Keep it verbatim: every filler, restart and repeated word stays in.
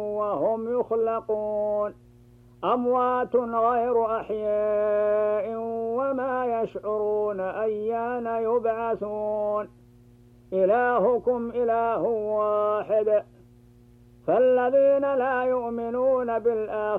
وهم يخلقون أموات غير أحياء وما يشعرون أيان يبعثون إلهكم إله واحد فالذين لا يؤمنون بالآخرة